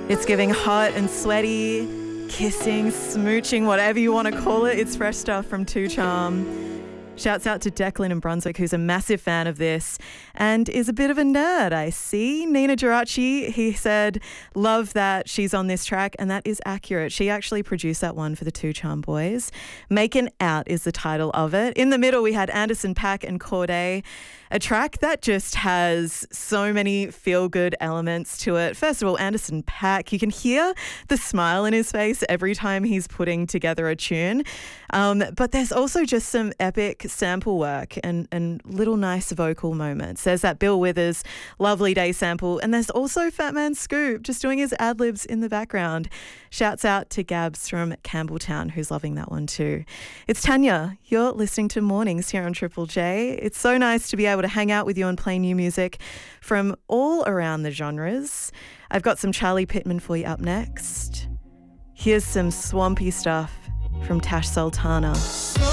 It's giving hot and sweaty, kissing, smooching, whatever you want to call it. It's fresh stuff from Two Charm. Shouts out to Declan in Brunswick, who's a massive fan of this and is a bit of a nerd, I see. Nina Geraci, he said, love that she's on this track, and that is accurate. She actually produced that one for the Two Charm Boys. Makin' Out is the title of it. In the middle, we had Anderson .Paak and Corday, a track that just has so many feel-good elements to it. First of all, Anderson .Paak, you can hear the smile in his face every time he's putting together a tune. But there's also just some epic sample work and little nice vocal moments. There's that Bill Withers Lovely Day sample, and there's also Fat Man Scoop just doing his ad-libs in the background. Shouts out to Gabs from Campbelltown, who's loving that one too. It's Tanya. You're listening to Mornings here on Triple J. It's so nice to be able to hang out with you and play new music from all around the genres. I've got some Charlie Pittman for you up next. Here's some swampy stuff from Tash Sultana.